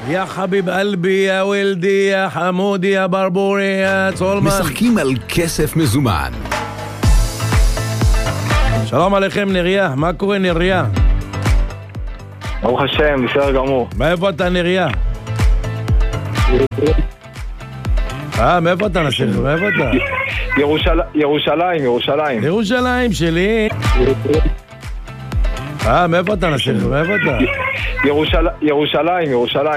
יא חביב אלבי, יא וילדי, יא חמודי, יא ברבורי, יא צולמן. משחקים על כסף מזומן. שלום עליכם נריה, מה קורה נריה? ברוך השם, בסדר גמור. מאיפה אתה נריה? מאיפה אתה נסיך? מאיפה אתה? ירושלים. ירושלים שלי. מאיפה אתה נסיך? מאיפה אתה? ירושלים.